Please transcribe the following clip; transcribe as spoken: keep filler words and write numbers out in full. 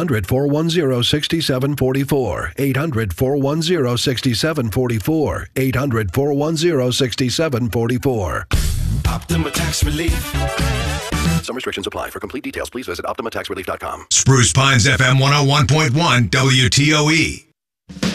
hundred, four one zero, six seven four four. eight hundred, four one zero, six seven four four. eight hundred, four one zero, six seven four four. Optima Tax Relief. Some restrictions apply. For complete details, please visit optima tax relief dot com. Spruce Pines F M one oh one point one W T O E.